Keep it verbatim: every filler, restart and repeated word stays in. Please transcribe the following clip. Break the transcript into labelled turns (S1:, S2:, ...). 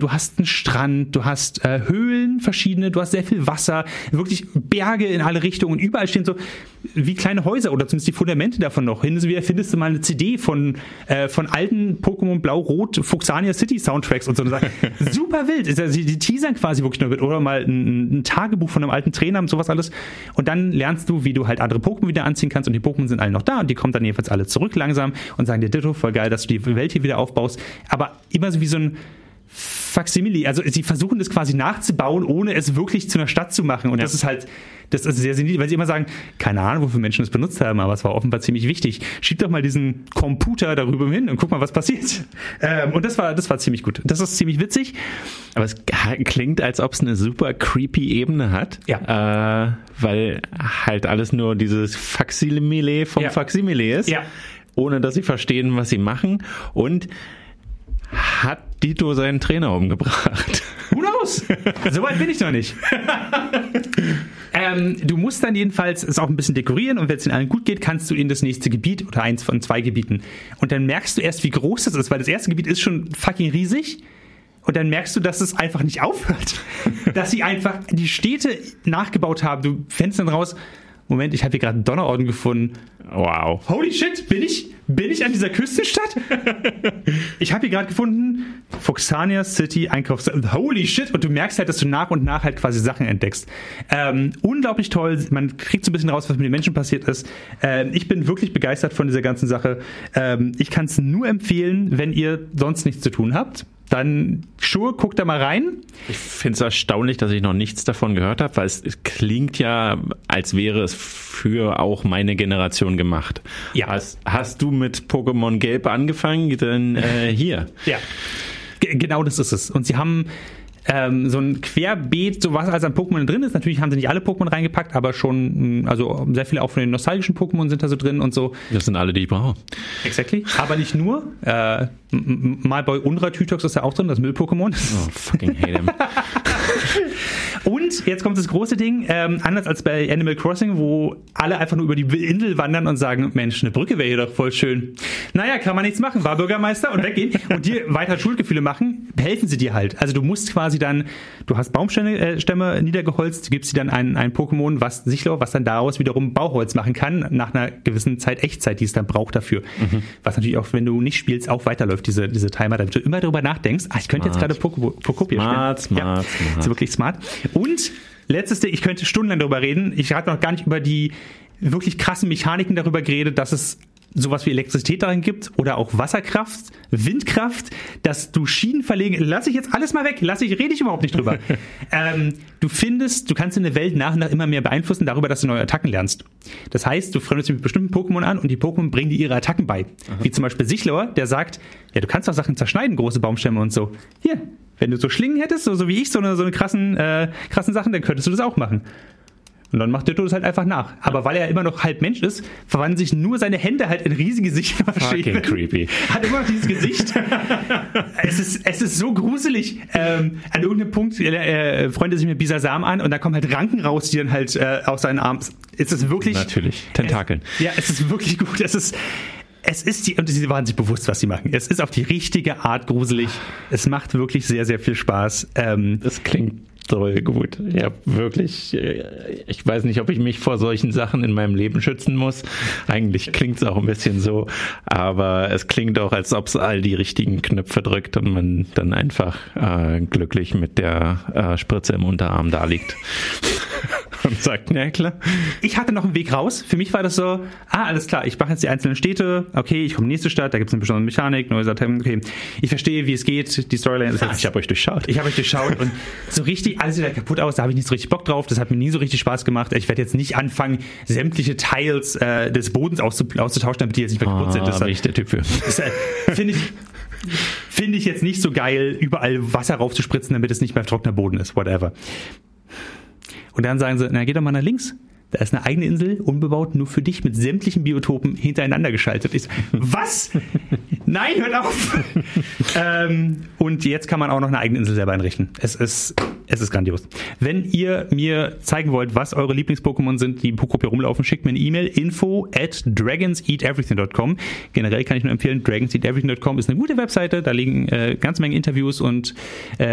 S1: du hast einen Strand, du hast äh, Höhlen verschiedene, du hast sehr viel Wasser, wirklich Berge in alle Richtungen. Überall stehen so wie kleine Häuser oder zumindest die Fundamente davon noch. Hin und wieder findest du mal eine C D von, äh, von alten Pokémon Blau-Rot Fuchsania City Soundtracks und so. Super wild. Also die teasern quasi wirklich nur mit. Oder mal ein, ein Tagebuch von einem alten Trainer und sowas alles. Und dann lernst du, wie du halt andere Pokémon wieder anziehen kannst. Und die Pokémon sind alle noch da. Und die kommen dann jedenfalls alle zurück langsam und sagen dir, Ditto, voll geil, dass du die Welt hier wieder aufbaust. Aber immer so wie so ein Faksimile. Also sie versuchen das quasi nachzubauen, ohne es wirklich zu einer Stadt zu machen. Und ja. das ist halt, das ist sehr sinnlich, weil sie immer sagen, keine Ahnung, wofür Menschen das benutzt haben, aber es war offenbar ziemlich wichtig. Schieb doch mal diesen Computer darüber hin und guck mal, was passiert. Ähm, und das war, das war ziemlich gut. Das ist ziemlich witzig.
S2: Aber es klingt, als ob es eine super creepy Ebene hat.
S1: Ja.
S2: Äh, weil halt alles nur dieses Faksimile vom ja. Faksimile ist.
S1: Ja.
S2: Ohne dass sie verstehen, was sie machen. Und hat Ditto seinen Trainer umgebracht?
S1: Who knows? Soweit bin ich noch nicht. ähm, du musst dann jedenfalls es auch ein bisschen dekorieren und wenn es den allen gut geht, kannst du in das nächste Gebiet oder eins von zwei Gebieten. Und dann merkst du erst, wie groß das ist, weil das erste Gebiet ist schon fucking riesig. Und dann merkst du, dass es einfach nicht aufhört. Dass sie einfach die Städte nachgebaut haben. Du fändest dann raus, Moment, ich habe hier gerade einen Donnerorden gefunden.
S2: Wow.
S1: Holy shit, bin ich, bin ich an dieser Küstenstadt? Ich habe hier gerade gefunden, Fuxania City Einkaufs... Holy shit. Und du merkst halt, dass du nach und nach halt quasi Sachen entdeckst. Ähm, unglaublich toll. Man kriegt so ein bisschen raus, was mit den Menschen passiert ist. Ähm, ich bin wirklich begeistert von dieser ganzen Sache. Ähm, ich kann es nur empfehlen, wenn ihr sonst nichts zu tun habt. Dann, Schuhe, guckt da mal rein.
S2: Ich finde es erstaunlich, dass ich noch nichts davon gehört habe, weil es, es klingt ja, als wäre es für auch meine Generation gemacht.
S1: Ja.
S2: Hast, hast du mit Pokémon Gelb angefangen? Dann äh, hier.
S1: Ja, G- genau das ist es. Und sie haben ähm, so ein Querbeet, so was als an Pokémon drin ist. Natürlich haben sie nicht alle Pokémon reingepackt, aber schon, also sehr viele auch von den nostalgischen Pokémon sind da so drin und so.
S2: Das sind alle, die ich brauche.
S1: Exactly. Aber nicht nur. Äh, Malboy Undra-Tytox ist ja auch drin, das Müll-Pokémon.
S2: Oh, fucking hate him.
S1: Und jetzt kommt das große Ding, ähm, anders als bei Animal Crossing, wo alle einfach nur über die Insel wandern und sagen, Mensch, eine Brücke wäre hier doch voll schön. Naja, kann man nichts machen, war Bürgermeister und weggehen und dir weiter Schuldgefühle machen, helfen sie dir halt. Also du musst quasi dann, du hast Baumstämme äh, Stämme niedergeholzt, du gibst sie dann ein, ein Pokémon, was Sichlor, was dann daraus wiederum Bauholz machen kann, nach einer gewissen Zeit Echtzeit, die es dann braucht dafür. Mhm. Was natürlich auch, wenn du nicht spielst, auch weiterläuft, diese, diese Timer, damit du immer darüber nachdenkst, ah, ich könnte
S2: smart.
S1: jetzt gerade Pokopia spielen.
S2: Smart, smart,
S1: ja,
S2: smart.
S1: ist wirklich smart. Und letztes Ding, ich könnte stundenlang darüber reden. Ich habe noch gar nicht über die wirklich krassen Mechaniken darüber geredet, dass es sowas wie Elektrizität darin gibt oder auch Wasserkraft, Windkraft, dass du Schienen verlegen. Lass ich jetzt alles mal weg. Lass ich, rede ich überhaupt nicht drüber. ähm, du findest, du kannst in der Welt nach und nach immer mehr beeinflussen darüber, dass du neue Attacken lernst. Das heißt, du freundest dich mit bestimmten Pokémon an und die Pokémon bringen dir ihre Attacken bei. Aha. Wie zum Beispiel Sichlor, der sagt, ja, du kannst doch Sachen zerschneiden, große Baumstämme und so. Hier, wenn du so Schlingen hättest, so, so wie ich, so eine, so eine krassen, äh, krassen Sachen, dann könntest du das auch machen. Und dann macht Ditto das halt einfach nach. Aber weil er immer noch halb Mensch ist, verwandeln sich nur seine Hände halt in riesige Sichtmaschinen.
S2: Fucking creepy.
S1: Hat immer noch dieses Gesicht. es, ist, es ist so gruselig. Ähm, an irgendeinem Punkt äh, freundet sich mit Bisasam an und da kommen halt Ranken raus, die dann halt äh, aus seinen Armen... Es ist wirklich...
S2: Natürlich. Tentakeln.
S1: Es, ja, es ist wirklich gut. Es ist... Es ist die, und sie waren sich bewusst, was sie machen. Es ist auf die richtige Art gruselig. Es macht wirklich sehr, sehr viel Spaß. Ähm,
S2: das klingt toll gut. Ja, wirklich. Ich weiß nicht, ob ich mich vor solchen Sachen in meinem Leben schützen muss. Eigentlich klingt es auch ein bisschen so. Aber es klingt auch, als ob es all die richtigen Knöpfe drückt und man dann einfach äh, glücklich mit der äh, Spritze im Unterarm da liegt. Und sagt, na klar.
S1: Ich hatte noch einen Weg raus. Für mich war das so, ah, alles klar, ich mache jetzt die einzelnen Städte. Okay, ich komme in die nächste Stadt, da gibt es eine bestimmte Mechanik, neue Sachen. Okay, ich verstehe, wie es geht. Die Storyline ist jetzt...
S2: Ah, ich habe euch durchschaut.
S1: Ich habe euch durchschaut und so richtig, alles sieht halt kaputt aus. Da habe ich nicht so richtig Bock drauf. Das hat mir nie so richtig Spaß gemacht. Ich werde jetzt nicht anfangen, sämtliche Teils äh, des Bodens auszutauschen, damit die jetzt nicht mehr kaputt
S2: ah,
S1: sind. Das
S2: bin ich der Typ für.
S1: äh, finde ich... Finde ich jetzt nicht so geil, überall Wasser raufzuspritzen, damit es nicht mehr trockener Boden ist. Whatever. Und dann sagen sie, na, geh doch mal nach links. Da ist eine eigene Insel, unbebaut, nur für dich, mit sämtlichen Biotopen hintereinander geschaltet. Ich so, was? Nein, hört auf! ähm, und jetzt kann man auch noch eine eigene Insel selber einrichten. Es ist, es ist grandios. Wenn ihr mir zeigen wollt, was eure Lieblings-Pokémon sind, die im Pokopia rumlaufen, schickt mir eine E-Mail, info at dragonseateverything dot com. Generell kann ich nur empfehlen, dragonseateverything dot com ist eine gute Webseite, da liegen äh, ganze Menge Interviews und äh,